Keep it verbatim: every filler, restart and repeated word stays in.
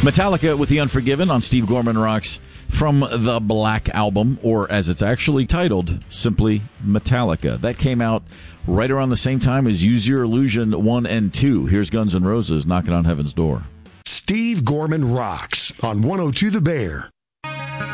Metallica with The Unforgiven on Steve Gorman Rocks from the Black Album, or as it's actually titled, simply Metallica. That came out right around the same time as Use Your Illusion one and two. Here's Guns N' Roses knocking on heaven's door. Steve Gorman Rocks on one oh two The Bear.